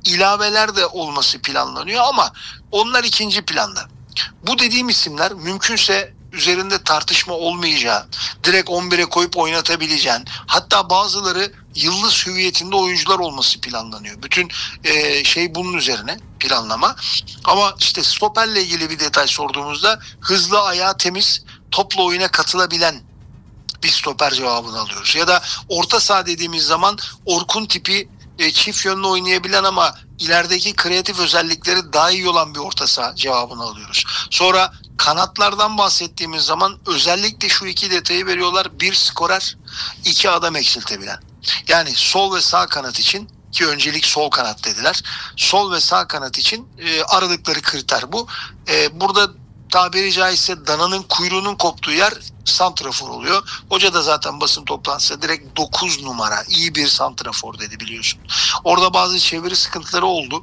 ilaveler de olması planlanıyor ama onlar ikinci planda. Bu dediğim isimler mümkünse üzerinde tartışma olmayacağı, direkt 11'e koyup oynatabileceğin, hatta bazıları yıldız hüviyetinde oyuncular olması planlanıyor. Bütün şey bunun üzerine planlama. Ama işte stoperle ilgili bir detay sorduğumuzda hızlı, ayağı temiz, topla oyuna katılabilen bir stoper cevabını alıyoruz. Ya da orta saha dediğimiz zaman Orkun tipi çift yönlü oynayabilen ama ilerideki kreatif özellikleri daha iyi olan bir orta saha cevabını alıyoruz. Sonra kanatlardan bahsettiğimiz zaman özellikle şu iki detayı veriyorlar. Bir, skorer, iki, adam eksiltebilen. Yani sol ve sağ kanat için, ki öncelik sol kanat dediler. Sol ve sağ kanat için aradıkları kriter bu. Burada tabiri caizse dananın kuyruğunun koptuğu yer santrafor oluyor. Hoca da zaten basın toplantısında direkt 9 numara iyi bir santrafor dedi, biliyorsun. Orada bazı çeviri sıkıntıları oldu.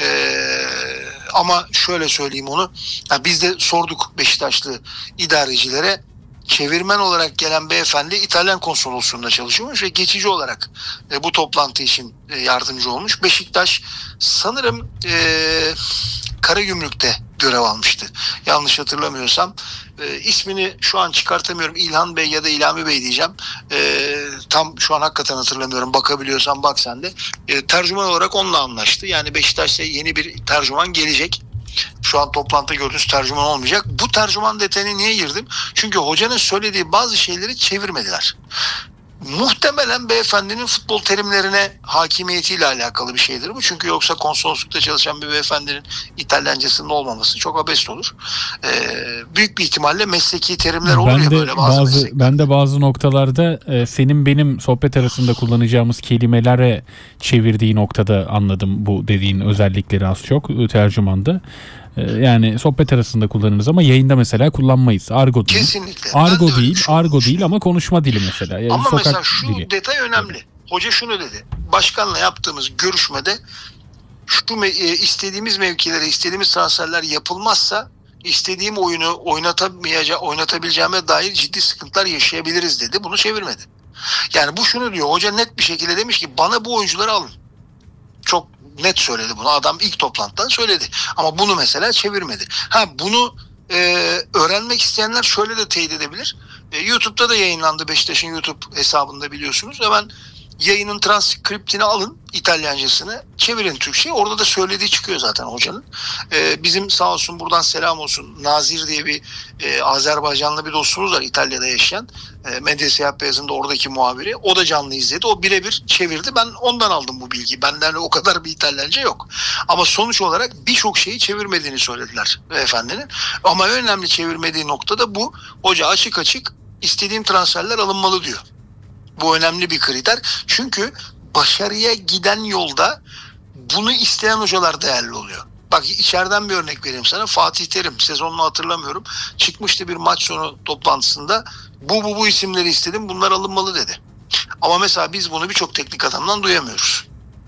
Ama şöyle söyleyeyim onu. Yani biz de sorduk Beşiktaşlı idarecilere. Çevirmen olarak gelen beyefendi İtalyan konsolosluğunda çalışıyormuş ve geçici olarak bu toplantı için yardımcı olmuş. Beşiktaş sanırım Karagümrük'te görev almıştı. Yanlış hatırlamıyorsam. İsmini şu an çıkartamıyorum. İlhan Bey ya da İlhami Bey diyeceğim. Tam şu an hakikaten hatırlamıyorum. Bakabiliyorsan bak sen de. Tercüman olarak onunla anlaştı. Yani Beşiktaş'ta yeni bir tercüman gelecek. Şu an toplantıda gördüğünüz tercüman olmayacak. Bu tercüman detayına niye girdim? Çünkü hocanın söylediği bazı şeyleri çevirmediler. Muhtemelen beyefendinin futbol terimlerine hakimiyetiyle alakalı bir şeydir bu. Çünkü yoksa konsoloslukta çalışan bir beyefendinin İtalyancasının olmaması çok abest olur. Büyük bir ihtimalle mesleki terimler olur ya böyle bazı ben de bazı noktalarda senin benim sohbet arasında kullanacağımız kelimelere çevirdiği noktada anladım bu dediğin özellikleri az çok tercümanda. Yani sohbet arasında kullanırız ama yayında mesela kullanmayız. Argo değil. Kesinlikle. Argo değil ama konuşma dili mesela. Yani ama sokak mesela şu dili. detay önemli. Hoca şunu dedi. Başkanla yaptığımız görüşmede şu istediğimiz mevkilere, istediğimiz transferler yapılmazsa istediğim oyunu oynatabileceğime dair ciddi sıkıntılar yaşayabiliriz dedi. Bunu çevirmedi. Yani bu şunu diyor. Hoca net bir şekilde demiş ki bana bu oyuncuları alın. Çok net söyledi bunu. Adam ilk toplantıdan söyledi. Ama bunu mesela çevirmedi. Bunu öğrenmek isteyenler şöyle de teyit edebilir. YouTube'da da yayınlandı, Beşiktaş'ın YouTube hesabında biliyorsunuz. Hemen yayının transkriptini alın, İtalyancasını çevirin Türkçe'ye. Orada da söylediği çıkıyor zaten hocanın. Bizim sağ olsun buradan selam olsun Nazir diye bir Azerbaycanlı bir dostumuz var İtalya'da yaşayan. Medya Siyah Beyaz'ın da oradaki muhabiri. O da canlı izledi. O birebir çevirdi. Ben ondan aldım bu bilgiyi. Benden o kadar bir İtalyanca yok. Ama sonuç olarak birçok şeyi çevirmediğini söylediler beyefendinin. Ama en önemli çevirmediği nokta da bu. Hoca açık açık istediğim transferler alınmalı diyor. Bu önemli bir kriter. Çünkü başarıya giden yolda bunu isteyen hocalar değerli oluyor. Bak içeriden bir örnek vereyim sana. Fatih Terim, sezonunu hatırlamıyorum, çıkmıştı bir maç sonu toplantısında. Bu isimleri istedim, bunlar alınmalı dedi. Ama mesela biz bunu birçok teknik adamdan duyamıyoruz.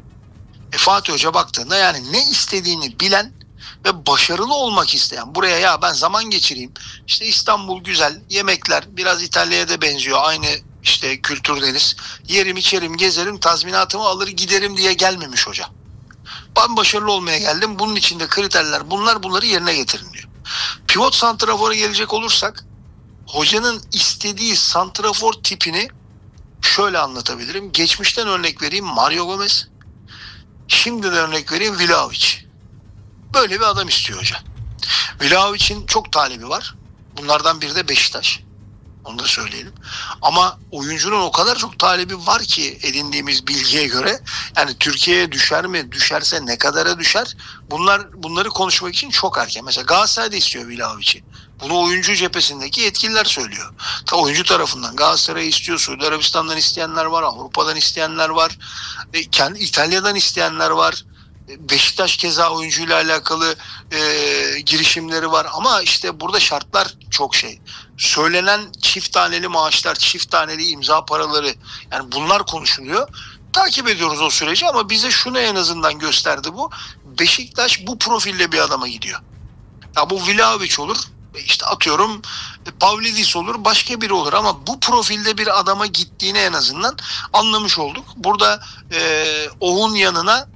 Fatih Hoca baktığında yani ne istediğini bilen ve başarılı olmak isteyen, buraya ya ben zaman geçireyim, işte İstanbul güzel, yemekler biraz İtalya'ya da benziyor, aynı işte kültürdeniz, yerim içerim gezerim tazminatımı alır giderim diye gelmemiş hoca. Ben başarılı olmaya geldim, bunun içinde kriterler bunları yerine getirin diyor. Pivot santrafora gelecek olursak hocanın istediği santrafor tipini şöyle anlatabilirim. Geçmişten örnek vereyim, Mario Gomez. Şimdiden örnek vereyim, Vlahovic. Böyle bir adam istiyor hoca. Vlahovic'in çok talebi var. Bunlardan biri de Beşiktaş. Onu da söyleyelim. Ama oyuncunun o kadar çok talebi var ki edindiğimiz bilgiye göre, yani Türkiye'ye düşer mi? Düşerse ne kadara düşer? Bunları konuşmak için çok erken. Mesela Galatasaray da istiyor Vlahovic'i. Bunu oyuncu cephesindeki yetkililer söylüyor. Oyuncu tarafından Galatasaray istiyor, Suudi Arabistan'dan isteyenler var, Avrupa'dan isteyenler var, kendi İtalya'dan isteyenler var. Beşiktaş keza oyuncuyla alakalı girişimleri var ama işte burada şartlar çok şey. Söylenen çift taneli maaşlar, çift taneli imza paraları, yani bunlar konuşuluyor. Takip ediyoruz o süreci ama bize şunu en azından gösterdi bu. Beşiktaş bu profille bir adama gidiyor. Ya bu Vlahovic olur, işte atıyorum Pavlidis olur, başka biri olur ama bu profilde bir adama gittiğini en azından anlamış olduk. Burada Oğun yanına